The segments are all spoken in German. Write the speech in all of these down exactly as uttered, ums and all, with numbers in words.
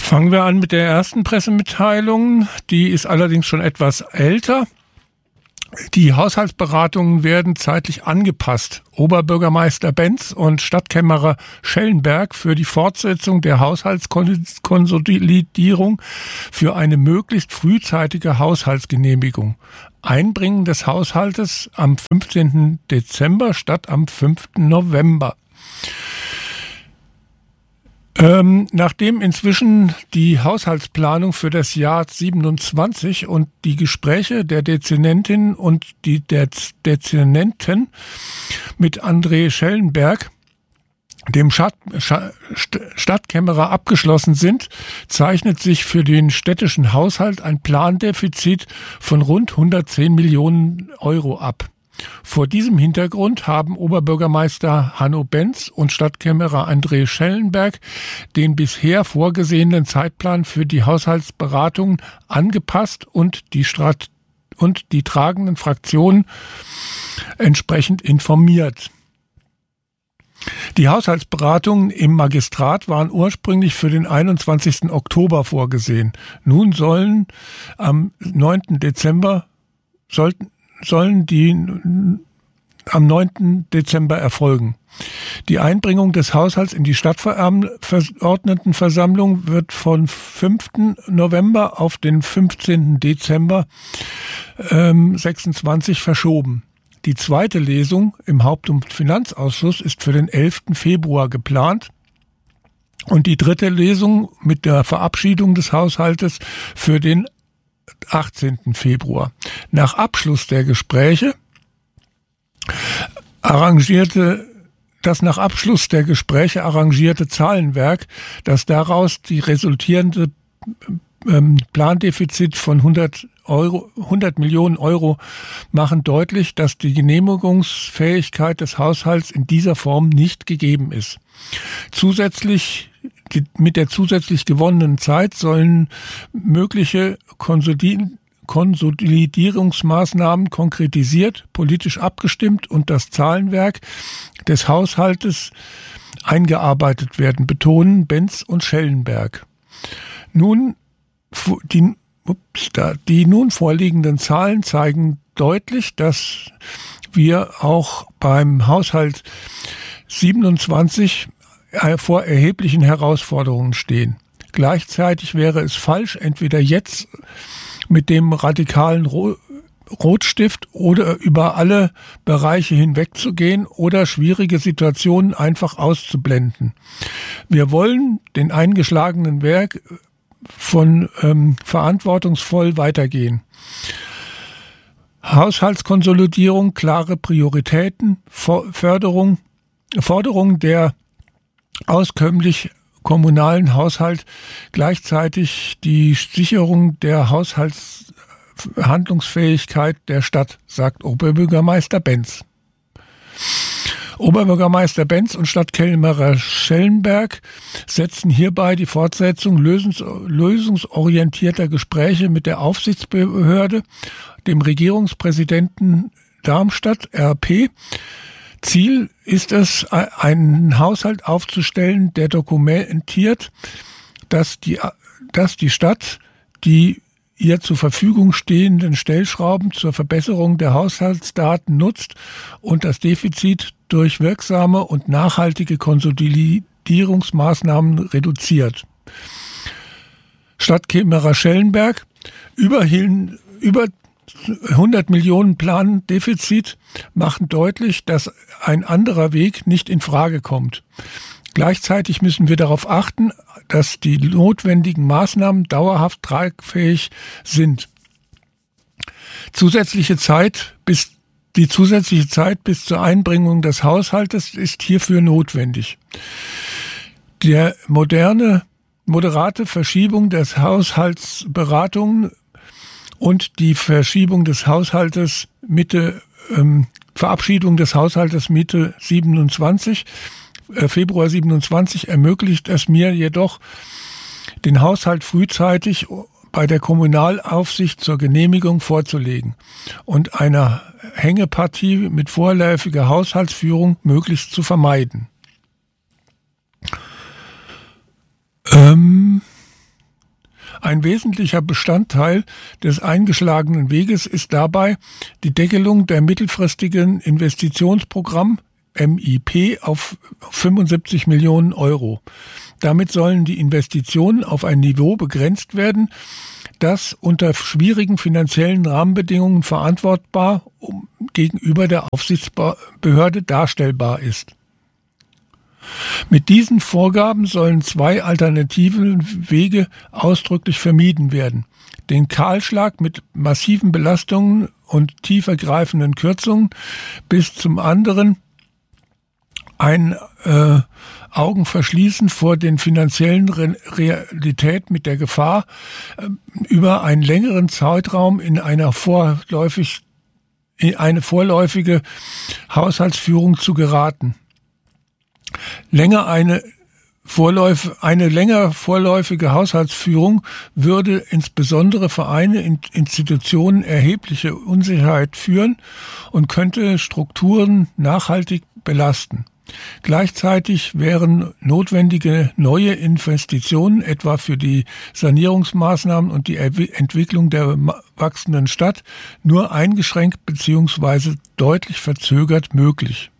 Fangen wir an mit der ersten Pressemitteilung. Die ist allerdings schon etwas älter. Die Haushaltsberatungen werden zeitlich angepasst. Oberbürgermeister Benz und Stadtkämmerer Schellenberg für die Fortsetzung der Haushaltskonsolidierung für eine möglichst frühzeitige Haushaltsgenehmigung. Einbringen des Haushaltes am fünfzehnten Dezember statt am fünften November. Ähm, nachdem inzwischen die Haushaltsplanung für das Jahr siebenundzwanzig und die Gespräche der Dezernentin und die der Dezernenten mit André Schellenberg, dem Stadt, Stadtkämmerer, abgeschlossen sind, zeichnet sich für den städtischen Haushalt ein Plandefizit von rund hundertzehn Millionen Euro ab. Vor diesem Hintergrund haben Oberbürgermeister Hanno Benz und Stadtkämmerer André Schellenberg den bisher vorgesehenen Zeitplan für die Haushaltsberatungen angepasst und die Strat- und die tragenden Fraktionen entsprechend informiert. Die Haushaltsberatungen im Magistrat waren ursprünglich für den einundzwanzigsten Oktober vorgesehen. Nun sollen am neunten Dezember sollten sollen die am neunten Dezember erfolgen. Die Einbringung des Haushalts in die Stadtverordnetenversammlung wird von fünften November auf den fünfzehnten Dezember ähm, sechsundzwanzig verschoben. Die zweite Lesung im Haupt- und Finanzausschuss ist für den elften Februar geplant und die dritte Lesung mit der Verabschiedung des Haushaltes für den achtzehnten Februar. Nach Abschluss der Gespräche arrangierte das nach Abschluss der Gespräche arrangierte Zahlenwerk, das daraus die resultierende ähm, Plandefizit von hundert Euro, hundert Millionen Euro machen deutlich, dass die Genehmigungsfähigkeit des Haushalts in dieser Form nicht gegeben ist. Zusätzlich Die, mit der zusätzlich gewonnenen Zeit sollen mögliche Konsolidierungsmaßnahmen konkretisiert, politisch abgestimmt und das Zahlenwerk des Haushaltes eingearbeitet werden, betonen Benz und Schellenberg. Nun, die, ups, da, die nun vorliegenden Zahlen zeigen deutlich, dass wir auch beim Haushalt siebenundzwanzig vor erheblichen Herausforderungen stehen. Gleichzeitig wäre es falsch, entweder jetzt mit dem radikalen Rotstift oder über alle Bereiche hinwegzugehen oder schwierige Situationen einfach auszublenden. Wir wollen den eingeschlagenen Weg von ähm, verantwortungsvoll weitergehen. Haushaltskonsolidierung, klare Prioritäten, Förderung, Forderung der auskömmlich kommunalen Haushalt, gleichzeitig die Sicherung der Haushaltshandlungsfähigkeit der Stadt, sagt Oberbürgermeister Benz. Oberbürgermeister Benz und Stadtkämmerer Schellenberg setzen hierbei die Fortsetzung lösungs- lösungsorientierter Gespräche mit der Aufsichtsbehörde, dem Regierungspräsidenten Darmstadt, R P. Ziel ist es, einen Haushalt aufzustellen, der dokumentiert, dass die, dass die Stadt die ihr zur Verfügung stehenden Stellschrauben zur Verbesserung der Haushaltsdaten nutzt und das Defizit durch wirksame und nachhaltige Konsolidierungsmaßnahmen reduziert. Stadtkämmerer Schellenberg, über, über hundert Millionen Plandefizit machen deutlich, dass ein anderer Weg nicht in Frage kommt. Gleichzeitig müssen wir darauf achten, dass die notwendigen Maßnahmen dauerhaft tragfähig sind. Zusätzliche Zeit bis die zusätzliche Zeit bis zur Einbringung des Haushaltes ist hierfür notwendig. Der moderne, moderate Verschiebung des Haushaltsberatungen und die Verschiebung des Haushaltes Mitte, ähm, Verabschiedung des Haushaltes Mitte siebenundzwanzig, äh, Februar siebenundzwanzig ermöglicht es mir jedoch, den Haushalt frühzeitig bei der Kommunalaufsicht zur Genehmigung vorzulegen und eine Hängepartie mit vorläufiger Haushaltsführung möglichst zu vermeiden. Ähm Ein wesentlicher Bestandteil des eingeschlagenen Weges ist dabei die Deckelung der mittelfristigen Investitionsprogramm M I P auf fünfundsiebzig Millionen Euro. Damit sollen die Investitionen auf ein Niveau begrenzt werden, das unter schwierigen finanziellen Rahmenbedingungen verantwortbar gegenüber der Aufsichtsbehörde darstellbar ist. Mit diesen Vorgaben sollen zwei alternative Wege ausdrücklich vermieden werden. Den Kahlschlag mit massiven Belastungen und tiefergreifenden Kürzungen bis zum anderen ein äh, Augenverschließen vor den finanziellen Re- Realität mit der Gefahr, äh, über einen längeren Zeitraum in einer vorläufig, in eine vorläufige Haushaltsführung zu geraten. Länger eine Vorläuf, eine länger vorläufige Haushaltsführung würde insbesondere Vereine und Institutionen erhebliche Unsicherheit führen und könnte Strukturen nachhaltig belasten. Gleichzeitig wären notwendige neue Investitionen, etwa für die Sanierungsmaßnahmen und die Entwicklung der wachsenden Stadt, nur eingeschränkt bzw. deutlich verzögert möglich.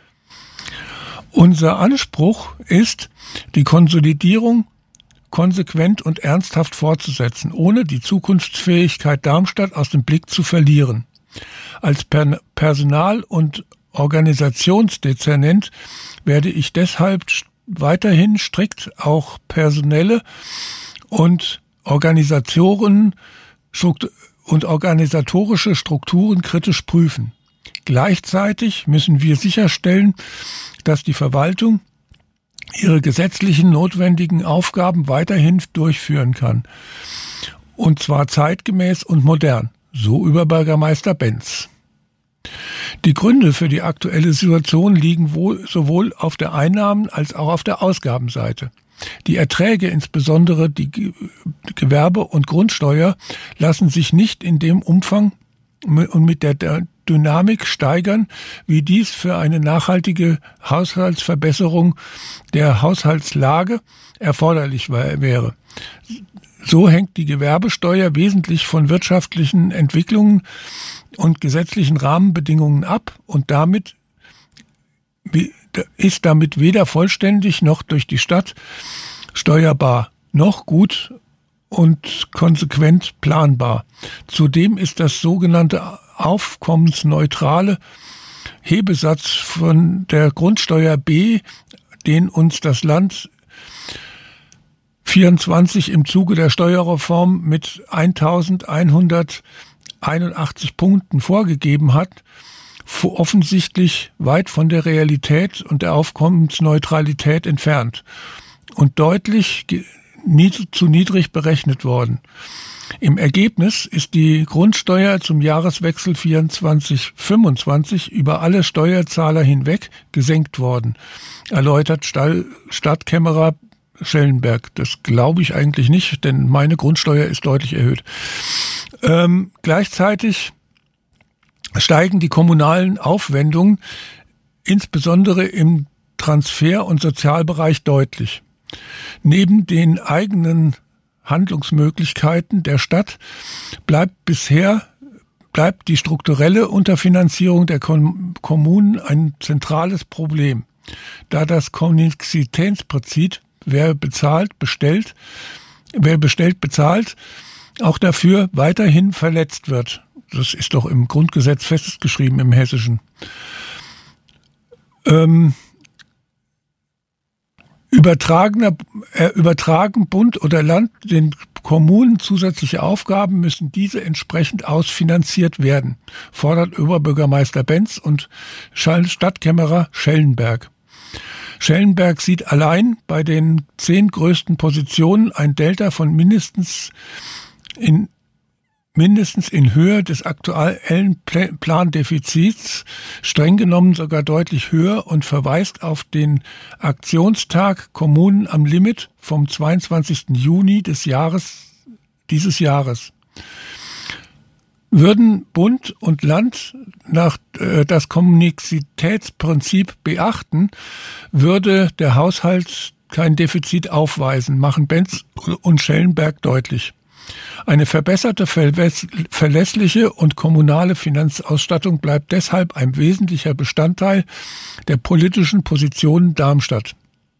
Unser Anspruch ist, die Konsolidierung konsequent und ernsthaft fortzusetzen, ohne die Zukunftsfähigkeit Darmstadt aus dem Blick zu verlieren. Als per- Personal- und Organisationsdezernent werde ich deshalb weiterhin strikt auch personelle und Organisatoren und organisatorische Strukturen kritisch prüfen. Gleichzeitig müssen wir sicherstellen, dass die Verwaltung ihre gesetzlichen notwendigen Aufgaben weiterhin durchführen kann. Und zwar zeitgemäß und modern, so Oberbürgermeister Benz. Die Gründe für die aktuelle Situation liegen wohl sowohl auf der Einnahmen- als auch auf der Ausgabenseite. Die Erträge, insbesondere die Gewerbe- und Grundsteuer, lassen sich nicht in dem Umfang und mit der Dynamik steigern, wie dies für eine nachhaltige Haushaltsverbesserung der Haushaltslage erforderlich wäre. So hängt die Gewerbesteuer wesentlich von wirtschaftlichen Entwicklungen und gesetzlichen Rahmenbedingungen ab und damit ist damit weder vollständig noch durch die Stadt steuerbar noch gut und konsequent planbar. Zudem ist das sogenannte aufkommensneutrale Hebesatz von der Grundsteuer B, den uns das Land vierundzwanzig im Zuge der Steuerreform mit eintausendeinhunderteinundachtzig Punkten vorgegeben hat, offensichtlich weit von der Realität und der Aufkommensneutralität entfernt und deutlich zu niedrig berechnet worden. Im Ergebnis ist die Grundsteuer zum Jahreswechsel vierundzwanzig fünfundzwanzig über alle Steuerzahler hinweg gesenkt worden, erläutert Stadtkämmerer Schellenberg. Das glaube ich eigentlich nicht, denn meine Grundsteuer ist deutlich erhöht. Ähm, gleichzeitig steigen die kommunalen Aufwendungen, insbesondere im Transfer- und Sozialbereich, deutlich. Neben den eigenen Handlungsmöglichkeiten der Stadt bleibt bisher bleibt die strukturelle Unterfinanzierung der Kommunen ein zentrales Problem, da das Konnexitätsprinzip Wer bezahlt, bestellt, wer bestellt, bezahlt, auch dafür weiterhin verletzt wird. Das ist doch im Grundgesetz festgeschrieben im Hessischen. Ähm, übertragener, äh, übertragen Bund oder Land den Kommunen zusätzliche Aufgaben, müssen diese entsprechend ausfinanziert werden, fordert Oberbürgermeister Benz und Stadtkämmerer Schellenberg. Schellenberg sieht allein bei den zehn größten Positionen ein Delta von mindestens in, mindestens in Höhe des aktuellen Plandefizits, streng genommen sogar deutlich höher, und verweist auf den Aktionstag Kommunen am Limit vom zweiundzwanzigsten Juni des Jahres, dieses Jahres. Würden Bund und Land nach äh, das Konnexitätsprinzip beachten, würde der Haushalt kein Defizit aufweisen, machen Benz und Schellenberg deutlich. Eine verbesserte, verlässliche und kommunale Finanzausstattung bleibt deshalb ein wesentlicher Bestandteil der politischen Positionen Darmstadt.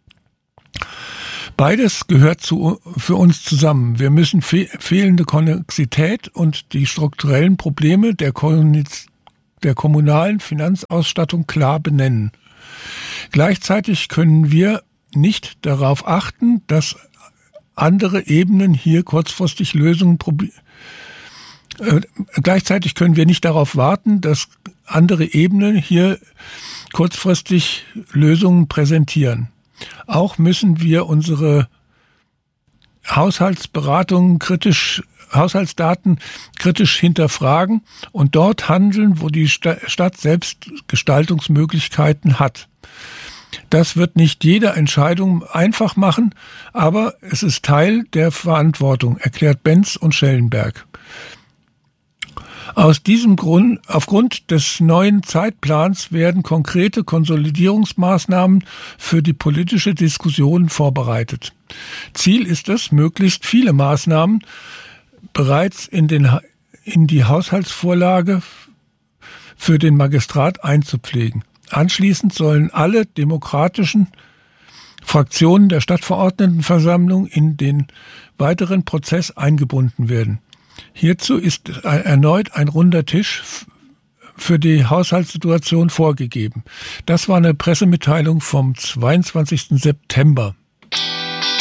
Beides gehört zu, für uns zusammen. Wir müssen fe- fehlende Konnexität und die strukturellen Probleme der, Kon- der kommunalen Finanzausstattung klar benennen. Gleichzeitig können wir nicht darauf achten, dass andere Ebenen hier kurzfristig Lösungen probieren. Äh, gleichzeitig können wir nicht darauf warten, dass andere Ebenen hier kurzfristig Lösungen präsentieren. Auch müssen wir unsere Haushaltsberatungen kritisch, Haushaltsdaten kritisch hinterfragen und dort handeln, wo die Stadt selbst Gestaltungsmöglichkeiten hat. Das wird nicht jede Entscheidung einfach machen, aber es ist Teil der Verantwortung, erklärt Benz und Schellenberg. Aus diesem Grund, aufgrund des neuen Zeitplans werden konkrete Konsolidierungsmaßnahmen für die politische Diskussion vorbereitet. Ziel ist es, möglichst viele Maßnahmen bereits in, den, in die Haushaltsvorlage für den Magistrat einzupflegen. Anschließend sollen alle demokratischen Fraktionen der Stadtverordnetenversammlung in den weiteren Prozess eingebunden werden. Hierzu ist erneut ein runder Tisch für die Haushaltssituation vorgegeben. Das war eine Pressemitteilung vom zweiundzwanzigsten September.